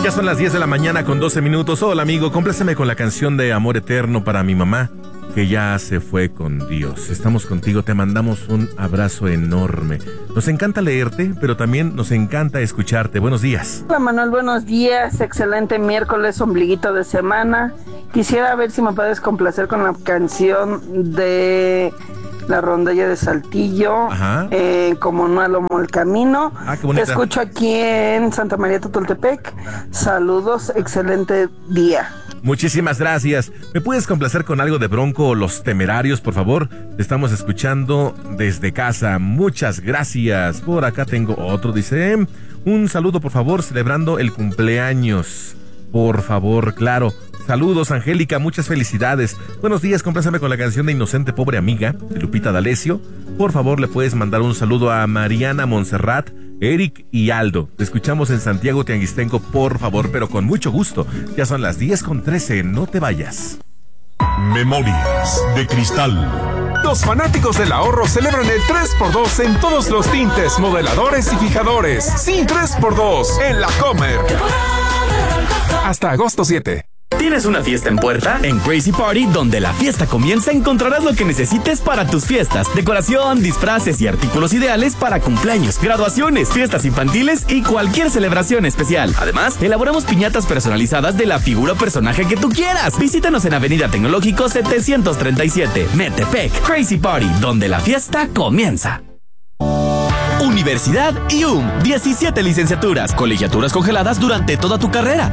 Ya son las 10 de la mañana con 12 minutos. Hola, amigo, compláceme con la canción de Amor Eterno para mi mamá, que ya se fue con Dios. Estamos contigo, te mandamos un abrazo enorme. Nos encanta leerte, pero también nos encanta escucharte. Buenos días. Hola, Manuel, buenos días. Excelente miércoles, ombliguito de semana. Quisiera ver si me puedes complacer con la canción de La Rondalla de Saltillo, Como no alomo el camino. Qué bonita. Te escucho aquí en Santa María Totoltepec. Saludos, excelente día. Muchísimas gracias. ¿Me puedes complacer con algo de Bronco o Los Temerarios, por favor? Te estamos escuchando desde casa. Muchas gracias. Por acá tengo otro, dice: un saludo, por favor, celebrando el cumpleaños. Por favor, claro. Saludos, Angélica, muchas felicidades. Buenos días, compláceme con la canción de Inocente Pobre Amiga, de Lupita D'Alessio. Por favor, le puedes mandar un saludo a Mariana Montserrat, Eric y Aldo. Te escuchamos en Santiago Tianguistenco, por favor, pero con mucho gusto. Ya son las 10:13, no te vayas. Memorias de Cristal. Los fanáticos del ahorro celebran el 3x2 en todos los tintes, modeladores y fijadores. Sí, 3x2 en La Comer. Hasta agosto 7. ¿Tienes una fiesta en puerta? En Crazy Party, donde la fiesta comienza, encontrarás lo que necesites para tus fiestas. Decoración, disfraces y artículos ideales para cumpleaños, graduaciones, fiestas infantiles y cualquier celebración especial. Además, elaboramos piñatas personalizadas de la figura o personaje que tú quieras. Visítanos en Avenida Tecnológico 737, Metepec. Crazy Party, donde la fiesta comienza. Universidad IUM, 17 licenciaturas, colegiaturas congeladas durante toda tu carrera.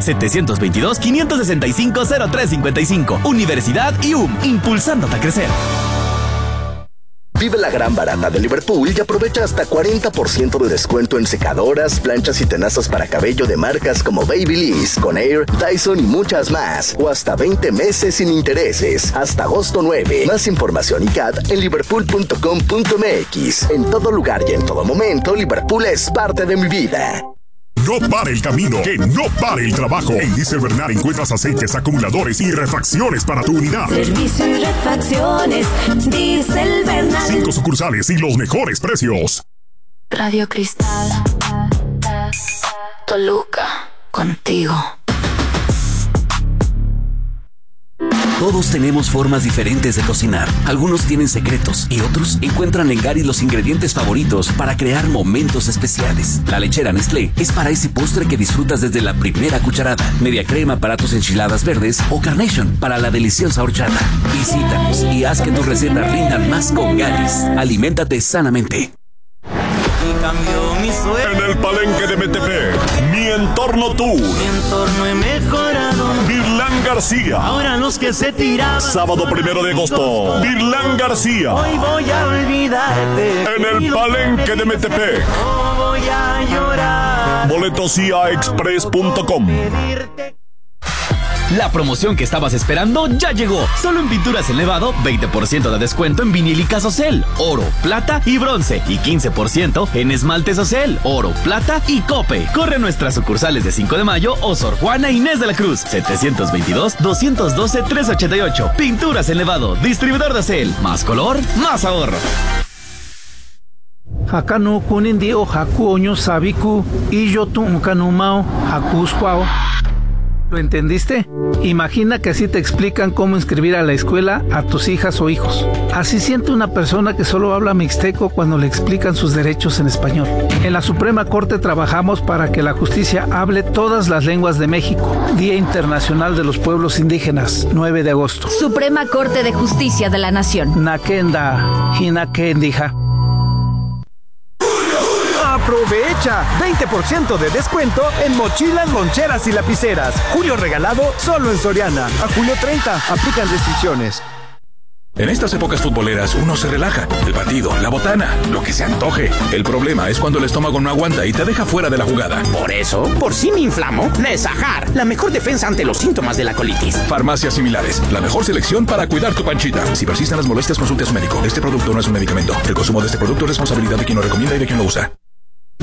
722-565-0355. Universidad IUM, impulsándote a crecer. Vive la gran barata de Liverpool y aprovecha hasta 40% de descuento en secadoras, planchas y tenazas para cabello de marcas como Babyliss, Conair, Dyson y muchas más. O hasta 20 meses sin intereses. Hasta agosto 9. Más información y CAT en liverpool.com.mx. En todo lugar y en todo momento, Liverpool es parte de mi vida. No pare el camino, que no pare el trabajo. En Diesel Bernal encuentras aceites, acumuladores y refacciones para tu unidad. Servicio y refacciones, Diesel Bernal. 5 sucursales y los mejores precios. Radio Cristal, Toluca, contigo. Todos tenemos formas diferentes de cocinar. Algunos tienen secretos y otros encuentran en Gary los ingredientes favoritos para crear momentos especiales. La lechera Nestlé es para ese postre que disfrutas desde la primera cucharada. Media crema para tus enchiladas verdes o Carnation para la deliciosa horchata. Visítanos y haz que tus recetas rindan más con Gary's. Aliméntate sanamente. En el Palenque de Metepec, Mi Entorno Tour. Mi entorno he mejorado. Virlán García. Ahora los que se tiraban. Sábado 1 de agosto, Virlán García. Hoy voy a olvidarte. En el Palenque de Metepec. No voy a llorar. Boletos iaexpress.com. La promoción que estabas esperando ya llegó. Solo en Pinturas El Nevado, 20% de descuento en vinílicas Ocel, oro, plata y bronce. Y 15% en esmaltes Ocel, oro, plata y cope. Corre a nuestras sucursales de 5 de Mayo o Sor Juana Inés de la Cruz. 722-212-388. Pinturas El Nevado, distribuidor de Ocel. Más color, más ahorro. Hakano kunindio haku oño sabiku y yo tu kanumao hakusquao. ¿Lo entendiste? Imagina que así te explican cómo inscribir a la escuela a tus hijas o hijos. Así siente una persona que solo habla mixteco cuando le explican sus derechos en español. En la Suprema Corte trabajamos para que la justicia hable todas las lenguas de México. Día Internacional de los Pueblos Indígenas, 9 de agosto. Suprema Corte de Justicia de la Nación. Nakenda, hinakendija. Aprovecha 20% de descuento en mochilas, loncheras y lapiceras. Julio regalado solo en Soriana. A julio 30, aplican restricciones. En estas épocas futboleras uno se relaja. El partido, la botana, lo que se antoje. El problema es cuando el estómago no aguanta y te deja fuera de la jugada. Por eso, por si me inflamo, Nesajar, la mejor defensa ante los síntomas de la colitis. Farmacias similares, la mejor selección para cuidar tu panchita. Si persisten las molestias, consulte a su médico. Este producto no es un medicamento. El consumo de este producto es responsabilidad de quien lo recomienda y de quien lo usa.